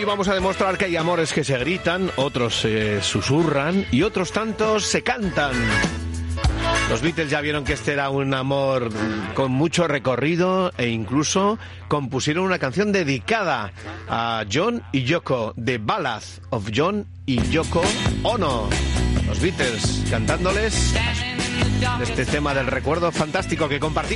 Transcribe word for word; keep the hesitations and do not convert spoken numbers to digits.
Hoy vamos a demostrar que hay amores que se gritan, otros se susurran y otros tantos se cantan. Los Beatles ya vieron que este era un amor con mucho recorrido e incluso compusieron una canción dedicada a John y Yoko, The Ballad of John y Yoko Ono. Los Beatles cantándoles este tema del recuerdo fantástico que compartimos.